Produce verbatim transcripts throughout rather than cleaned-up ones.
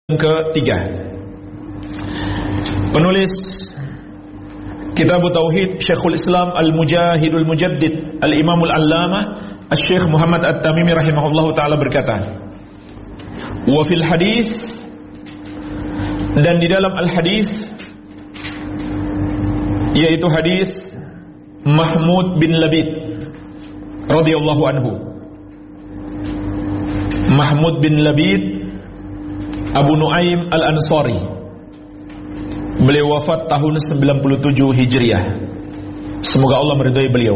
ketiga. Penulis Kitab Tauhid Syekhul Islam Al-Mujahidul Mujaddid Al-Imam Al-Allamah Asy-Syaikh Muhammad At-Tamimi rahimahullahu taala berkata, wa fil hadis, dan di dalam al-hadis, yaitu hadis Mahmud bin Labid radhiyallahu anhu. Mahmud bin Labid Abu Nuaim Al-Ansari, beliau wafat tahun sembilan puluh tujuh Hijriah. Semoga Allah meridhai beliau.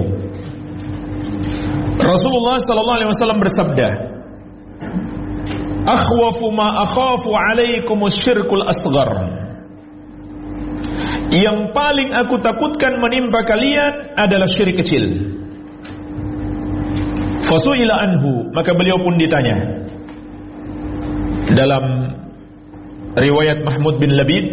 Rasulullah sallallahu alaihi wasallam bersabda, akhwafu ma akhafu alaikumus syirkul asghar. Yang paling aku takutkan menimpa kalian adalah syirik kecil. Fasu'ila anhu, maka beliau pun ditanya. Dalam riwayat Mahmud bin Labid,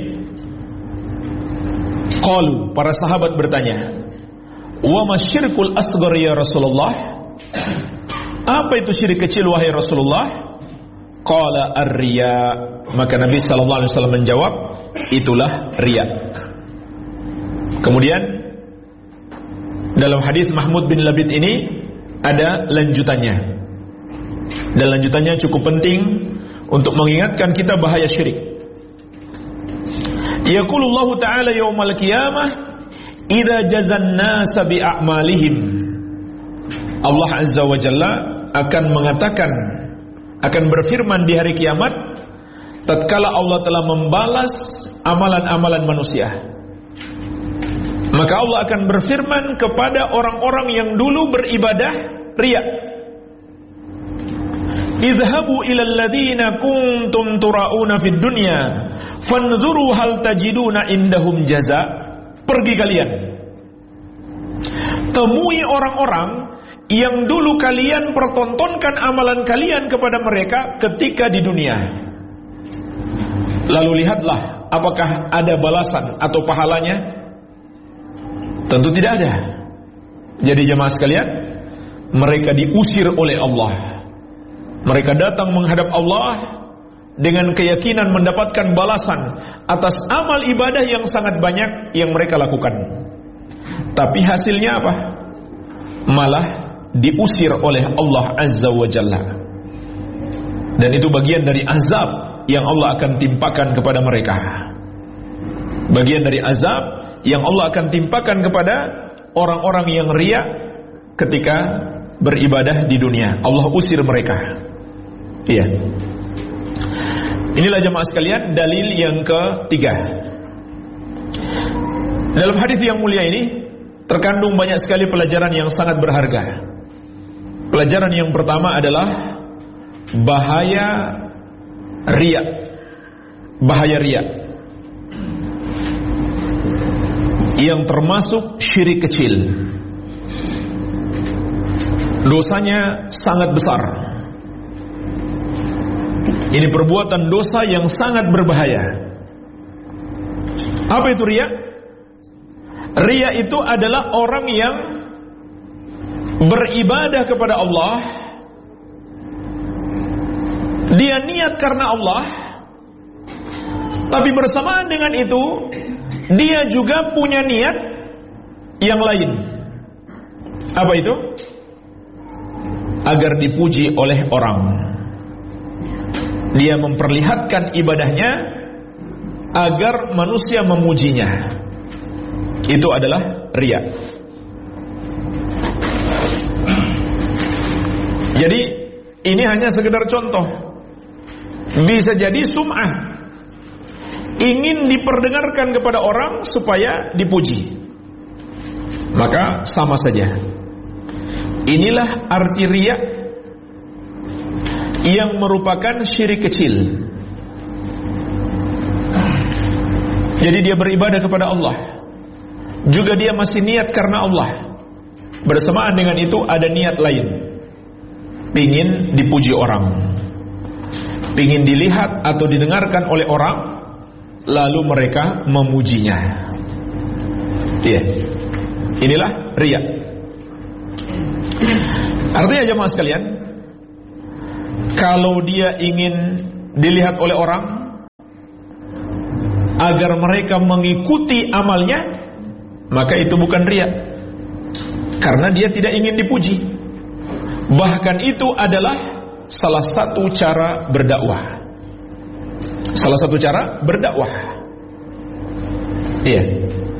qalu, para sahabat bertanya, wa masyirkul asghar ya Rasulullah? Apa itu syirik kecil wahai Rasulullah? Qala ar-riya, maka Nabi sallallahu alaihi wasallam menjawab, itulah riya. Kemudian dalam hadis Mahmud bin Labid ini ada lanjutannya. Dan lanjutannya cukup penting untuk mengingatkan kita bahaya syirik. Yaqulullahu ta'ala yaumal qiyamah idza jazan nasa bi a'malihim. Allah azza wa jalla akan mengatakan, akan berfirman di hari kiamat tatkala Allah telah membalas amalan-amalan manusia. Maka Allah akan berfirman kepada orang-orang yang dulu beribadah riya, idhabu ilal ladina kuntum tura'una fid dunya fanzuru hal tajiduna indahum jaza. Pergi kalian, temui orang-orang yang dulu kalian pertontonkan amalan kalian kepada mereka ketika di dunia. Lalu lihatlah apakah ada balasan atau pahalanya. Tentu tidak ada. Jadi jemaah sekalian, mereka diusir oleh Allah. Mereka datang menghadap Allah dengan keyakinan mendapatkan balasan atas amal ibadah yang sangat banyak yang mereka lakukan. Tapi hasilnya apa? Malah diusir oleh Allah Azza wa Jalla. Dan itu bagian dari azab yang Allah akan timpakan kepada mereka. Bagian dari azab yang Allah akan timpakan kepada orang-orang yang riya ketika beribadah di dunia. Allah usir mereka. Iya. Inilah jemaah sekalian dalil yang ketiga. Dalam hadis yang mulia ini terkandung banyak sekali pelajaran yang sangat berharga. Pelajaran yang pertama adalah bahaya riya. Bahaya riya yang termasuk syirik kecil. Dosanya sangat besar. Ini perbuatan dosa yang sangat berbahaya. Apa itu riya? Riya itu adalah orang yang beribadah kepada Allah, dia niat karena Allah, tapi bersamaan dengan itu dia juga punya niat yang lain. Apa itu? Agar dipuji oleh orang. Dia memperlihatkan ibadahnya agar manusia memujinya. Itu adalah riya. Jadi ini hanya sekedar contoh. Bisa jadi sum'ah, ingin diperdengarkan kepada orang supaya dipuji. Maka sama saja. Inilah arti riya yang merupakan syirik kecil. Jadi dia beribadah kepada Allah, juga dia masih niat karena Allah. Bersamaan dengan itu ada niat lain, pingin dipuji orang, pingin dilihat atau didengarkan oleh orang, lalu mereka memujinya. Iya. Inilah riya. Artinya jemaah sekalian, kalau dia ingin dilihat oleh orang, agar mereka mengikuti amalnya, maka itu bukan riya, karena dia tidak ingin dipuji. Bahkan itu adalah salah satu cara berdakwah. Salah satu cara berdakwah. Iya.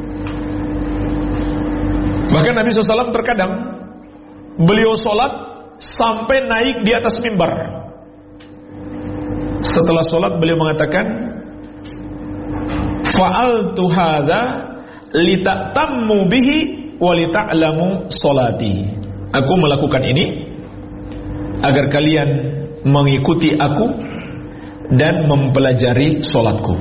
Bahkan Nabi shallallahu alaihi wasallam terkadang beliau sholat sampai naik di atas mimbar. Setelah sholat beliau mengatakan, fa'altu hadza lita'tammu bihi wa lita'lamu sholati. Aku melakukan ini agar kalian mengikuti aku dan mempelajari sholatku.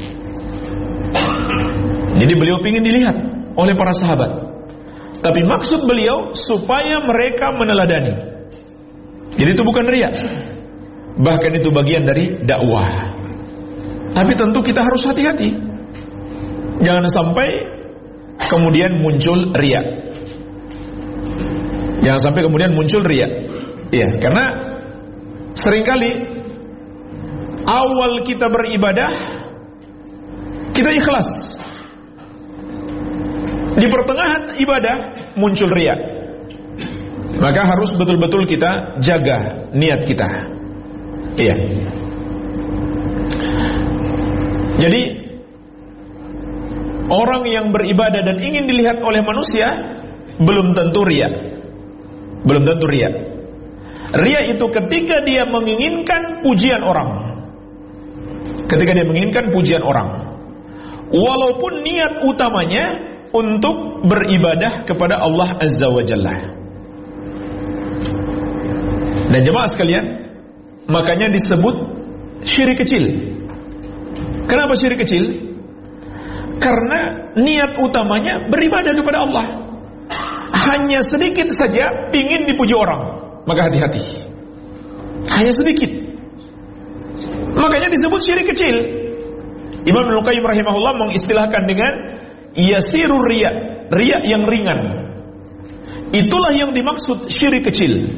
Jadi beliau ingin dilihat oleh para sahabat, tapi maksud beliau supaya mereka meneladani. Jadi itu bukan riya, bahkan itu bagian dari dakwah. Tapi tentu kita harus hati-hati, jangan sampai kemudian muncul riya. Jangan sampai kemudian muncul riya. Iya, karena seringkali awal kita beribadah kita ikhlas, di pertengahan ibadah muncul riya. Maka harus betul-betul kita jaga niat kita. Iya. Jadi orang yang beribadah dan ingin dilihat oleh manusia belum tentu riya. Belum tentu riya. Riya itu ketika dia menginginkan pujian orang. Ketika dia menginginkan pujian orang, walaupun niat utamanya untuk beribadah kepada Allah Azza wa Jalla. Dan jemaah sekalian, makanya disebut syirik kecil. Kenapa syirik kecil? Karena niat utamanya beribadah kepada Allah. Hanya sedikit saja ingin dipuji orang, maka hati-hati. Hanya sedikit, makanya disebut syirik kecil. Imam Ibnu Qayyim rahimahullah mengistilahkan dengan yasirur riya, riya yang ringan. Itulah yang dimaksud syirik kecil.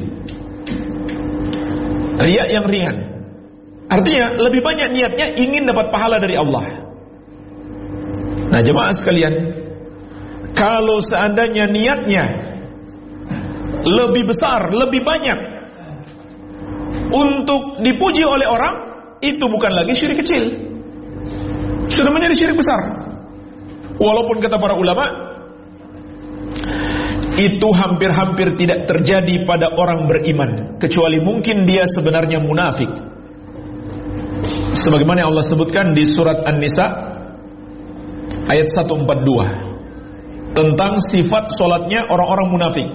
Riya yang ringan, artinya lebih banyak niatnya ingin dapat pahala dari Allah. Nah jemaah sekalian, kalau seandainya niatnya lebih besar, lebih banyak untuk dipuji oleh orang, itu bukan lagi syirik kecil, sudah menjadi syirik besar. Walaupun kata para ulama, itu hampir-hampir tidak terjadi pada orang beriman, kecuali mungkin dia sebenarnya munafik. Sebagaimana yang Allah sebutkan di surat An-Nisa ayat seratus empat puluh dua tentang sifat solatnya orang-orang munafik.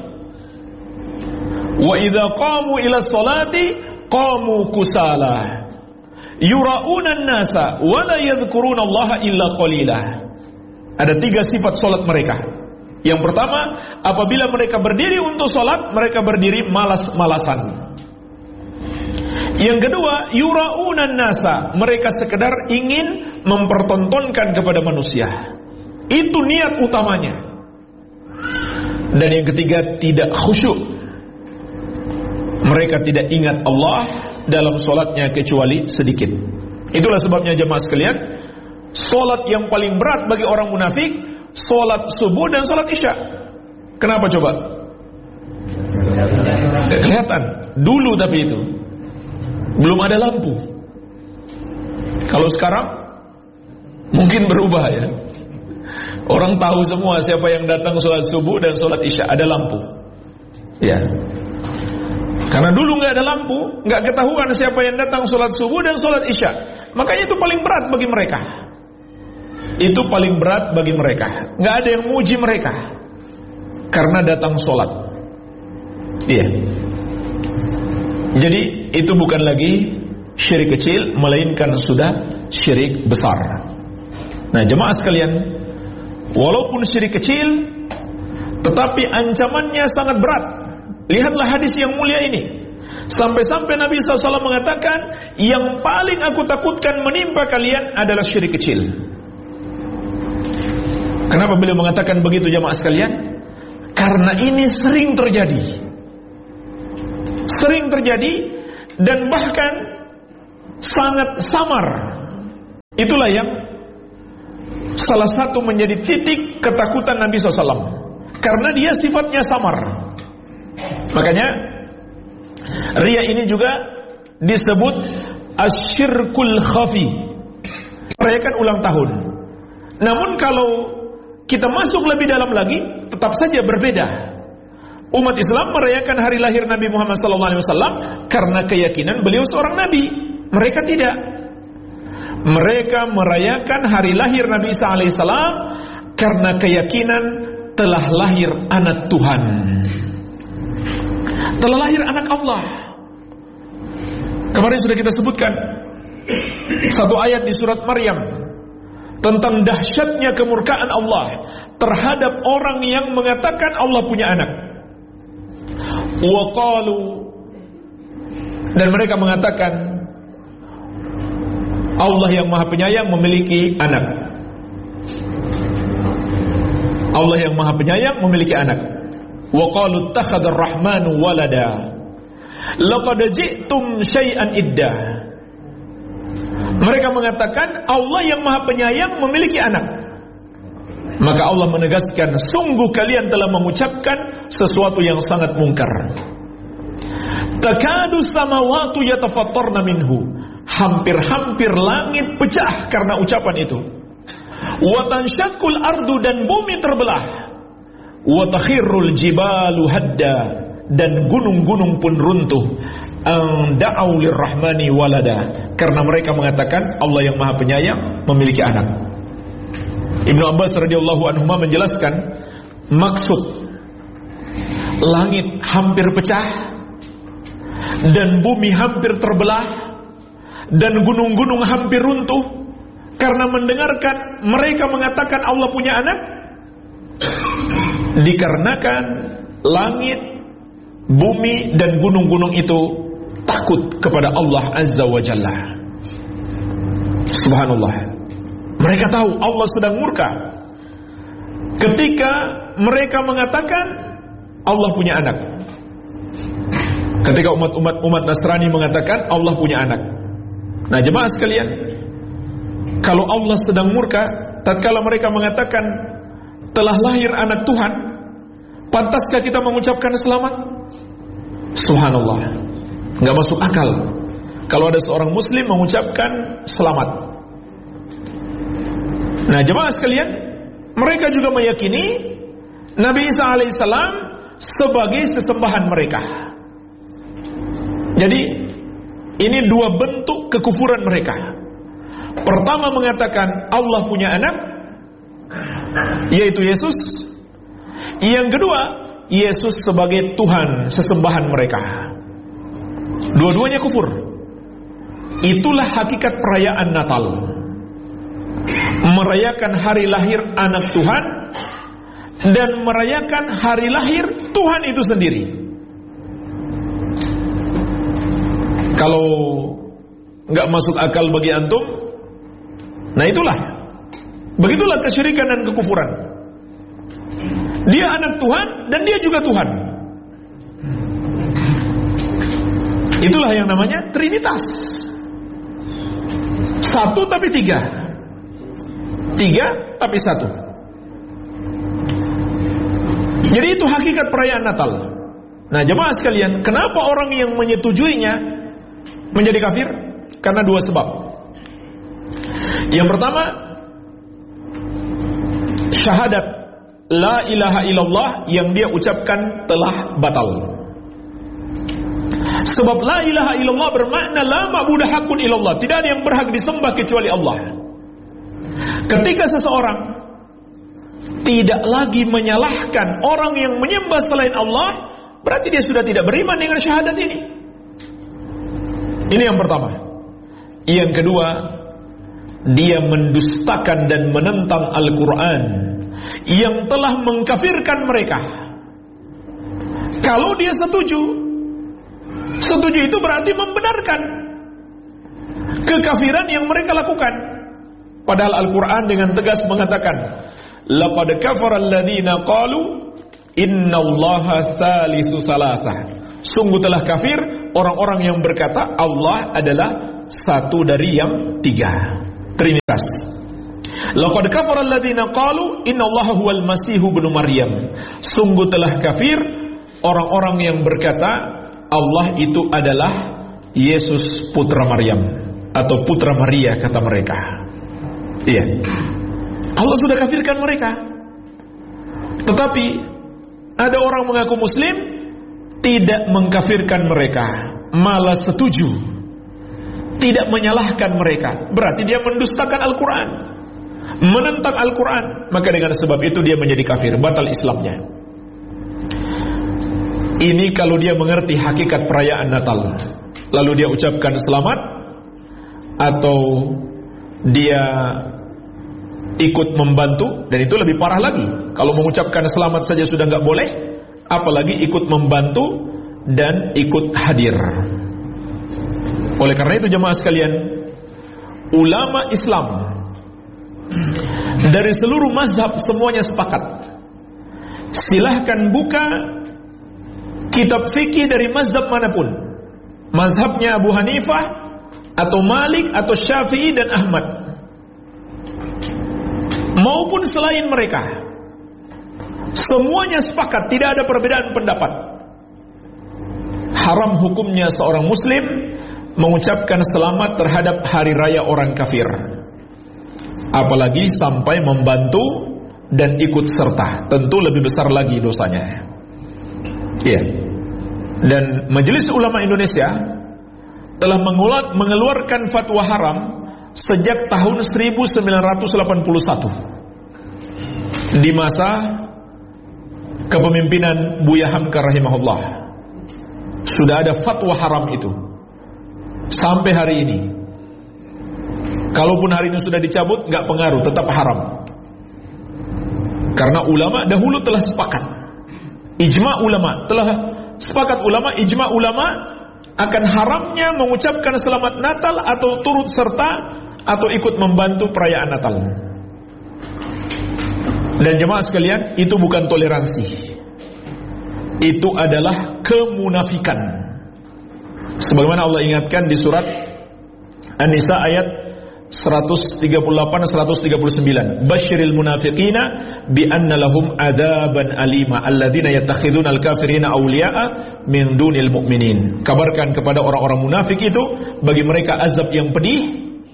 Wa idza qamu ila sholati qamu kusala yura'una an-nasa wa la yadhkuruna Allah illa qalila. Ada tiga sifat solat mereka. Yang pertama, apabila mereka berdiri untuk sholat, mereka berdiri malas-malasan. Yang kedua, yura'unan nasa, mereka sekedar ingin mempertontonkan kepada manusia. Itu niat utamanya. Dan yang ketiga, tidak khusyuk. Mereka tidak ingat Allah dalam sholatnya kecuali sedikit. Itulah sebabnya jemaah sekalian, sholat yang paling berat bagi orang munafik, sholat subuh dan sholat isya. Kenapa coba? Tidak kelihatan dulu, tapi itu belum ada lampu. Kalau sekarang mungkin berubah ya. Orang tahu semua siapa yang datang sholat subuh dan sholat isya, ada lampu. Ya. Karena dulu nggak ada lampu, nggak ketahuan siapa yang datang sholat subuh dan sholat isya. Makanya itu paling berat bagi mereka. Itu paling berat bagi mereka. Nggak ada yang muji mereka karena datang sholat. Iya. Jadi itu bukan lagi syirik kecil, melainkan sudah syirik besar. Nah jemaah sekalian, walaupun syirik kecil, tetapi ancamannya sangat berat. Lihatlah hadis yang mulia ini. Sampai-sampai Nabi shallallahu alaihi wasallam mengatakan, yang paling aku takutkan menimpa kalian adalah syirik kecil. Kenapa beliau mengatakan begitu jemaah sekalian? Karena ini sering terjadi. Sering terjadi dan bahkan sangat samar. Itulah yang salah satu menjadi titik ketakutan Nabi shallallahu alaihi wasallam, karena dia sifatnya samar. Makanya riya ini juga disebut asyirkul khafi, merayakan ulang tahun. Namun kalau kita masuk lebih dalam lagi, tetap saja berbeda. Umat Islam merayakan hari lahir Nabi Muhammad sallallahu alaihi wasallam karena keyakinan beliau seorang nabi. Mereka tidak. Mereka merayakan hari lahir Nabi Isa alaihissalam karena keyakinan telah lahir anak Tuhan, telah lahir anak Allah. Kemarin sudah kita sebutkan satu ayat di surat Maryam tentang dahsyatnya kemurkaan Allah terhadap orang yang mengatakan Allah punya anak. Wa qalu, dan mereka mengatakan Allah yang Maha Penyayang memiliki anak. Allah yang Maha Penyayang memiliki anak. Wa qalu ittakhadar rahmanu walada. Laqad ji'tum syai'an iddah. Mereka mengatakan Allah yang Maha Penyayang memiliki anak. Maka Allah menegaskan, sungguh kalian telah mengucapkan sesuatu yang sangat mungkar. Takadu samawati yatafattarna minhu. Hampir-hampir langit pecah karena ucapan itu. Wa tanshaqqul ardu, dan bumi terbelah. Wa takhirrul jibalu hadda, dan gunung-gunung pun runtuh. An da'u lirrahmani walada, karena mereka mengatakan Allah yang Maha Penyayang memiliki anak. Ibnu Abbas radhiyallahu anhu menjelaskan maksud langit hampir pecah dan bumi hampir terbelah dan gunung-gunung hampir runtuh karena mendengarkan mereka mengatakan Allah punya anak, dikarenakan langit, bumi dan gunung-gunung itu takut kepada Allah Azza wa Jalla. Subhanallah. Mereka tahu Allah sedang murka ketika mereka mengatakan Allah punya anak. Ketika umat-umat umat Nasrani mengatakan Allah punya anak. Nah, jemaah sekalian, kalau Allah sedang murka tatkala mereka mengatakan telah lahir anak Tuhan, pantaskah kita mengucapkan selamat? Subhanallah. Enggak masuk akal kalau ada seorang muslim mengucapkan selamat. Nah, jemaah sekalian, mereka juga meyakini Nabi Isa alaihissalam sebagai sesembahan mereka. Jadi ini dua bentuk kekufuran mereka. Pertama mengatakan Allah punya anak, yaitu Yesus. Yang kedua, Yesus sebagai Tuhan, sesembahan mereka. Dua-duanya kufur. Itulah hakikat perayaan Natal. Merayakan hari lahir anak Tuhan dan merayakan hari lahir Tuhan itu sendiri. Kalau nggak masuk akal bagi antum, nah itulah, begitulah kesyirikan dan kekufuran. Dia anak Tuhan dan dia juga Tuhan. Itulah yang namanya Trinitas. Satu tapi tiga. Tiga tapi satu. Jadi itu hakikat perayaan Natal. Nah, jemaah sekalian, kenapa orang yang menyetujuinya menjadi kafir? Karena dua sebab. Yang pertama, syahadat la ilaha illallah yang dia ucapkan telah batal. Sebab la ilaha illallah bermakna la ma'budu haqqun illallah, tidak ada yang berhak disembah kecuali Allah. Ketika seseorang tidak lagi menyalahkan orang yang menyembah selain Allah, berarti dia sudah tidak beriman dengan syahadat ini. Ini yang pertama. Yang kedua, dia mendustakan dan menentang Al-Quran yang telah mengkafirkan mereka. Kalau dia setuju, setuju itu berarti membenarkan kekafiran yang mereka lakukan. Padahal Al-Quran dengan tegas mengatakan, laqad kafara alladziina qalu innallaha tsalitsu tsalatsah. Sungguh telah kafir orang-orang yang berkata Allah adalah satu dari yang tiga, Trinitas. Laqad kafara alladziina qalu innallaha huwal masiihu ibnu Maryam. Sungguh telah kafir orang-orang yang berkata Allah itu adalah Yesus putra Maryam atau putra Maria kata mereka. Iya. Allah sudah kafirkan mereka. Tetapi ada orang mengaku muslim tidak mengkafirkan mereka, malah setuju, tidak menyalahkan mereka. Berarti dia mendustakan Al-Quran, menentang Al-Quran. Maka dengan sebab itu dia menjadi kafir, batal Islamnya. Ini kalau dia mengerti hakikat perayaan Natal, lalu dia ucapkan selamat, atau dia ikut membantu, dan itu lebih parah lagi. Kalau mengucapkan selamat saja sudah nggak boleh, apalagi ikut membantu dan ikut hadir. Oleh karena itu jemaah sekalian, ulama Islam dari seluruh mazhab semuanya sepakat. Silahkan buka kitab fikih dari mazhab manapun, mazhabnya Abu Hanifah atau Malik atau Syafi'i dan Ahmad, maupun selain mereka, semuanya sepakat, tidak ada perbedaan pendapat. Haram hukumnya seorang muslim mengucapkan selamat terhadap hari raya orang kafir, apalagi sampai membantu dan ikut serta. Tentu lebih besar lagi dosanya. Iya. Dan Majelis Ulama Indonesia telah mengeluarkan fatwa haram sejak tahun seribu sembilan ratus delapan puluh satu, di masa kepemimpinan Buya Hamka rahimahullah. Sudah ada fatwa haram itu sampai hari ini. Kalaupun hari ini sudah dicabut, nggak pengaruh, tetap haram. Karena ulama dahulu telah sepakat, ijma ulama telah sepakat, ulama ijma ulama akan haramnya mengucapkan selamat Natal atau turut serta atau ikut membantu perayaan Natal. Dan jemaah sekalian, itu bukan toleransi, itu adalah kemunafikan. Sebagaimana Allah ingatkan di surat An-Nisa ayat seratus tiga puluh delapan dan seratus tiga puluh sembilan, Basyiril munafiqina bi anna lahum adaban alima alladzina yattakhiduna al-kafirina awliya'a min dunil mu'minin. Kabarkan kepada orang-orang munafik itu bagi mereka azab yang pedih,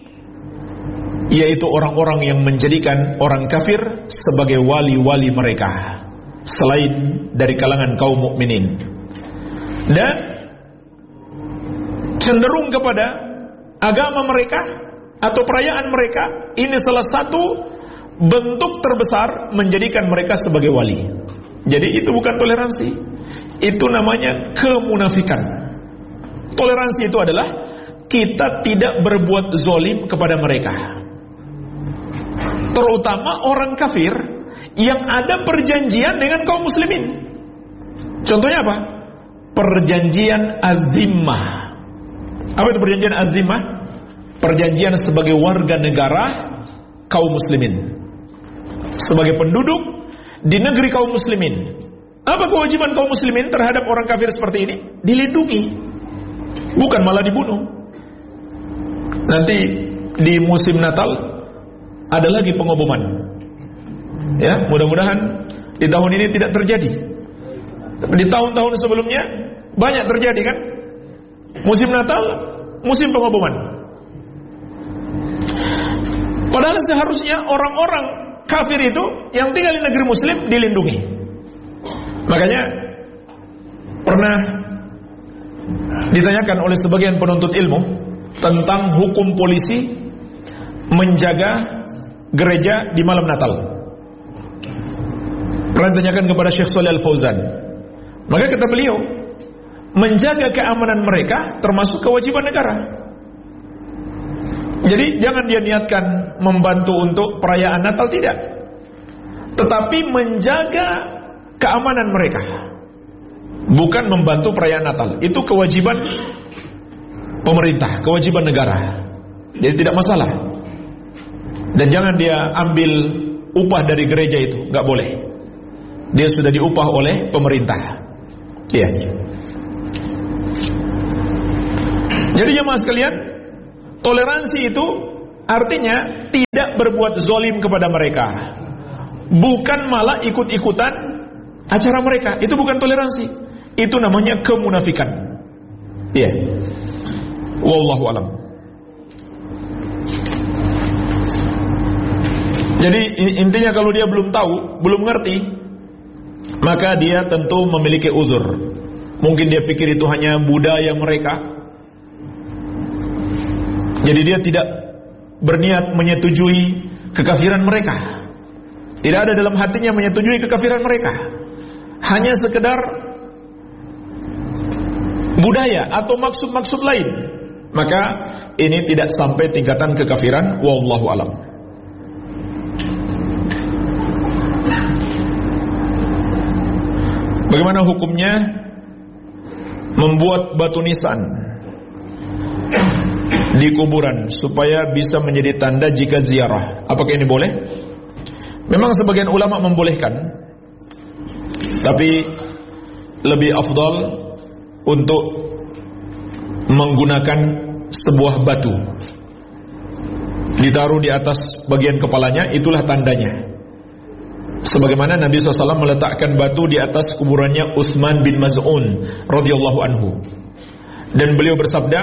yaitu orang-orang yang menjadikan orang kafir sebagai wali-wali mereka selain dari kalangan kaum mukminin, dan cenderung kepada agama mereka atau perayaan mereka. Ini salah satu bentuk terbesar menjadikan mereka sebagai wali. Jadi itu bukan toleransi, itu namanya kemunafikan. Toleransi itu adalah kita tidak berbuat zalim kepada mereka, terutama orang kafir yang ada perjanjian dengan kaum muslimin. Contohnya apa? Perjanjian az-zimmah. Apa itu perjanjian az-zimmah? Perjanjian sebagai warga negara kaum muslimin, sebagai penduduk di negeri kaum muslimin. Apa kewajiban kaum muslimin terhadap orang kafir seperti ini? Dilindungi, bukan malah dibunuh. Nanti di musim Natal ada lagi pengoboman. Ya, mudah-mudahan di tahun ini tidak terjadi. Tapi di tahun-tahun sebelumnya banyak terjadi kan? Musim Natal, musim pengoboman. Padahal seharusnya orang-orang kafir itu yang tinggal di negeri muslim dilindungi. Makanya pernah ditanyakan oleh sebagian penuntut ilmu tentang hukum polisi menjaga gereja di malam Natal. Pernah ditanyakan kepada Syekh Shalih Al-Fauzan. Maka kata beliau, menjaga keamanan mereka termasuk kewajiban negara. Jadi jangan dia niatkan membantu untuk perayaan Natal, tidak, tetapi menjaga keamanan mereka, bukan membantu perayaan Natal. Itu kewajiban pemerintah, kewajiban negara. Jadi tidak masalah. Dan jangan dia ambil upah dari gereja itu, nggak boleh. Dia sudah diupah oleh pemerintah. Iya. Jadi jemaah sekalian, toleransi itu artinya tidak berbuat zolim kepada mereka, bukan malah ikut-ikutan acara mereka. Itu bukan toleransi, itu namanya kemunafikan. Iya. Wallahu alam. Jadi intinya kalau dia belum tahu, belum ngerti, maka dia tentu memiliki uzur. Mungkin dia pikir itu hanya budaya mereka, jadi dia tidak berniat menyetujui kekafiran mereka. Tidak ada dalam hatinya menyetujui kekafiran mereka, hanya sekedar budaya atau maksud-maksud lain. Maka ini tidak sampai tingkatan kekafiran. Wallahu alam. Bagaimana hukumnya membuat batu nisan di kuburan supaya bisa menjadi tanda jika ziarah? Apakah ini boleh? Memang sebagian ulama membolehkan, tapi lebih afdal untuk menggunakan sebuah batu ditaruh di atas bagian kepalanya, itulah tandanya. Sebagaimana Nabi shallallahu alaihi wasallam meletakkan batu di atas kuburannya Utsman bin Maz'un radhiyallahu anhu, dan beliau bersabda,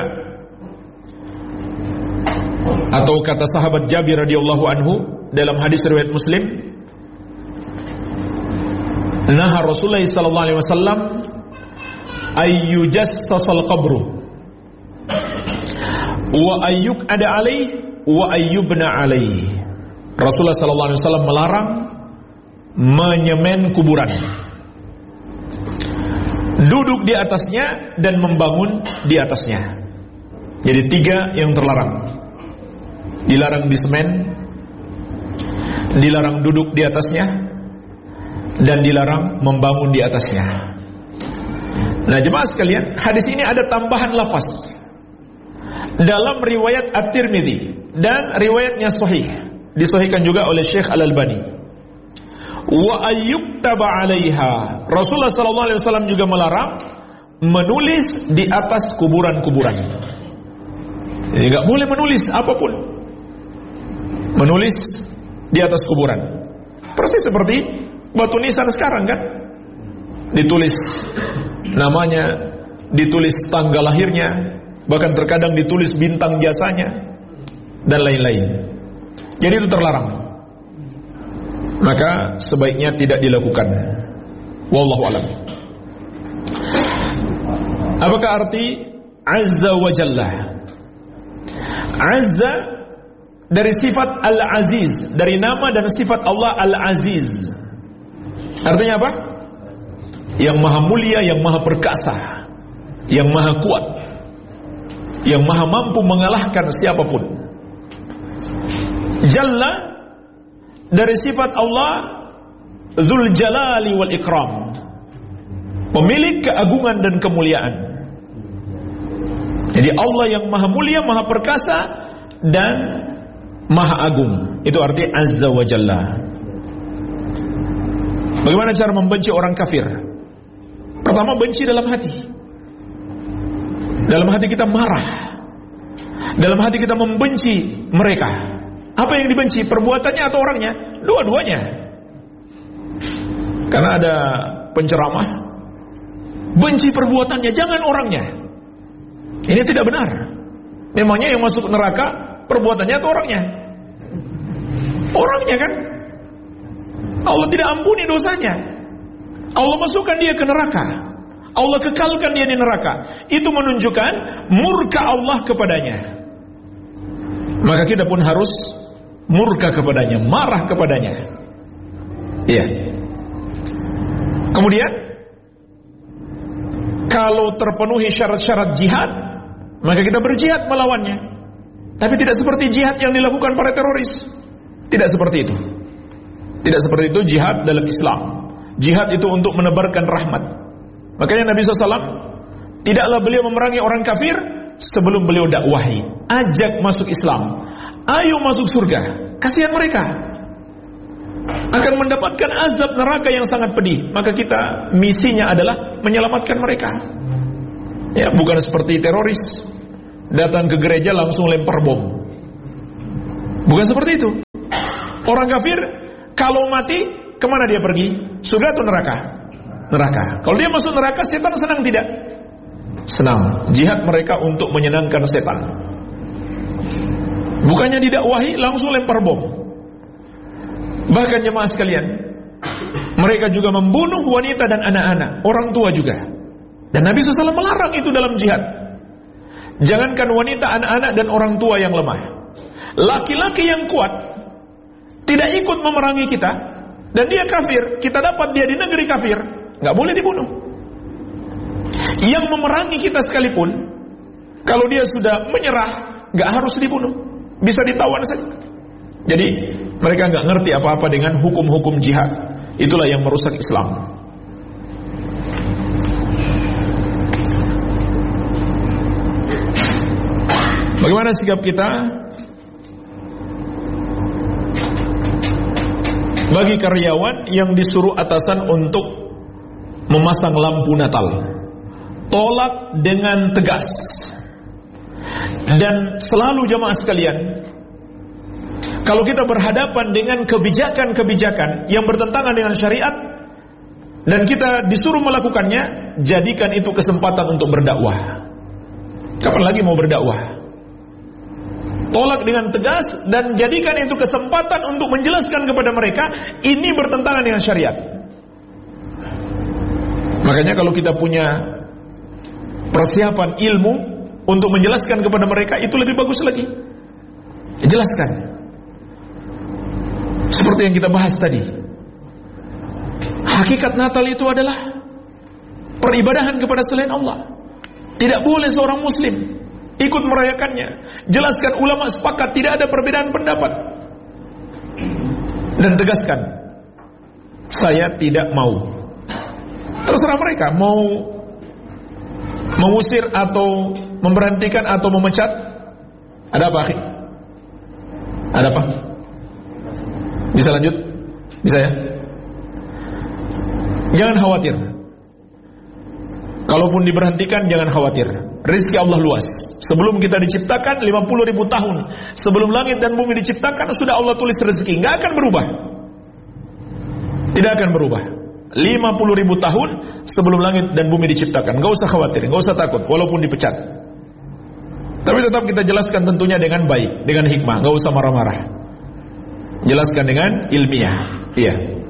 atau kata sahabat Jabir radhiyallahu anhu dalam hadis riwayat Muslim, naha Rasulullah sallallahu alaihi wasallam ayyujassasal qabru wa ayyuk ada alaih wa ayyubna alaih. Rasulullah sallallahu alaihi wasallam melarang menyemen kuburan, duduk di atasnya dan membangun di atasnya. Jadi tiga yang terlarang. Dilarang disemen, dilarang duduk di atasnya, dan dilarang membangun di atasnya. Nah jemaah sekalian, hadis ini ada tambahan lafaz dalam riwayat At-Tirmidzi, dan riwayatnya sahih, disahihkan juga oleh Syekh Al-Albani. Wa ayyuktaba 'alaiha. Rasulullah sallallahu alaihi wasallam juga melarang menulis di atas kuburan-kuburan. Jadi enggak boleh menulis apapun. Menulis di atas kuburan. Persis seperti batu nisan sekarang kan? Ditulis namanya, ditulis tanggal lahirnya, bahkan terkadang ditulis bintang jasanya dan lain-lain. Jadi itu terlarang. Maka sebaiknya tidak dilakukan. Wallahu alam. Apakah arti Azza wa Jalla? Azza dari sifat Al-Aziz, dari nama dan sifat Allah Al-Aziz. Artinya apa? Yang maha mulia, yang maha perkasa, yang maha kuat, yang maha mampu mengalahkan siapapun. Jalla dari sifat Allah Dzul Jalali wal Ikram, pemilik keagungan dan kemuliaan. Jadi Allah yang maha mulia, maha perkasa, dan maha agung. Itu arti Azza wa Jalla. Bagaimana cara membenci orang kafir? Pertama, benci dalam hati. Dalam hati kita marah, dalam hati kita membenci mereka. Apa yang dibenci? Perbuatannya atau orangnya? Dua-duanya. Karena ada penceramah, benci perbuatannya, jangan orangnya. Ini tidak benar. Memangnya yang masuk neraka perbuatannya atau orangnya? Orangnya kan? Allah tidak ampuni dosanya. Allah masukkan dia ke neraka, Allah kekalkan dia di neraka. Itu menunjukkan murka Allah kepadanya. Maka kita pun harus murka kepadanya, marah kepadanya. Iya. Kemudian kalau terpenuhi syarat-syarat jihad, maka kita berjihad melawannya. Tapi tidak seperti jihad yang dilakukan para teroris. Tidak seperti itu. Tidak seperti itu jihad dalam Islam. Jihad itu untuk menebarkan rahmat. Makanya Nabi shallallahu alaihi wasallam tidaklah beliau memerangi orang kafir sebelum beliau dakwahi, ajak masuk Islam, ayo masuk surga. Kasihan mereka akan mendapatkan azab neraka yang sangat pedih. Maka kita misinya adalah menyelamatkan mereka. Ya, bukan seperti teroris datang ke gereja langsung lempar bom. Bukan seperti itu. Orang kafir kalau mati kemana dia pergi? Surga atau neraka? Neraka. Kalau dia masuk neraka, setan senang tidak? Senang. Jihad mereka untuk menyenangkan setan. Bukannya didakwahi, langsung lempar bom. Bahkan jemaah sekalian, mereka juga membunuh wanita dan anak-anak, orang tua juga. Dan Nabi shallallahu alaihi wasallam melarang itu dalam jihad. Jangankan wanita, anak-anak dan orang tua yang lemah, laki-laki yang kuat tidak ikut memerangi kita dan dia kafir, kita dapat dia di negeri kafir, nggak boleh dibunuh. Yang memerangi kita sekalipun, kalau dia sudah menyerah, nggak harus dibunuh, bisa ditawan saja. Jadi mereka nggak ngerti apa-apa dengan hukum-hukum jihad. Itulah yang merusak Islam. Bagaimana sikap kita bagi karyawan yang disuruh atasan untuk memasang lampu Natal? Tolak dengan tegas. Dan selalu jamaah sekalian, kalau kita berhadapan dengan kebijakan-kebijakan yang bertentangan dengan syariat dan kita disuruh melakukannya, jadikan itu kesempatan untuk berdakwah. Kapan lagi mau berdakwah? Tolak dengan tegas dan jadikan itu kesempatan untuk menjelaskan kepada mereka ini bertentangan dengan syariat. Makanya kalau kita punya persiapan ilmu untuk menjelaskan kepada mereka, itu lebih bagus lagi. Jelaskan. Seperti yang kita bahas tadi. Hakikat Natal itu adalah peribadahan kepada selain Allah. Tidak boleh seorang muslim ikut merayakannya. Jelaskan, ulama sepakat tidak ada perbedaan pendapat. Dan tegaskan, saya tidak mau. Terserah mereka mau mengusir atau memberhentikan atau memecat. Ada apa, akhi? Ada apa? Bisa lanjut? Bisa ya? Jangan khawatir. Kalaupun diberhentikan, jangan khawatir. Rizki Allah luas. Sebelum kita diciptakan lima puluh ribu tahun, sebelum langit dan bumi diciptakan, sudah Allah tulis rezeki. Nggak akan berubah. Tidak akan berubah. lima puluh ribu tahun sebelum langit dan bumi diciptakan. Nggak usah khawatir, nggak usah takut, walaupun dipecat. Tapi tetap kita jelaskan tentunya dengan baik, dengan hikmah. Nggak usah marah-marah. Jelaskan dengan ilmiah. Iya.